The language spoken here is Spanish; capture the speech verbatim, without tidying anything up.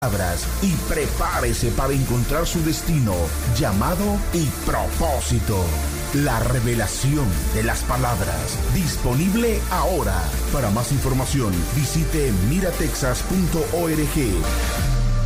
y prepárese para encontrar su destino, llamado y propósito. La revelación de las palabras, disponible ahora. Para más información, visite miratexas punto org.